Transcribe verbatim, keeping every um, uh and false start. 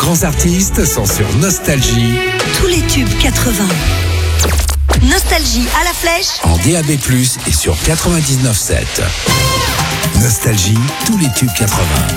grands artistes sont sur Nostalgie. Tous les tubes quatre-vingts. Nostalgie à la flèche. En D A B plus, et sur quatre-vingt-dix-neuf sept. Nostalgie, tous les tubes quatre-vingts.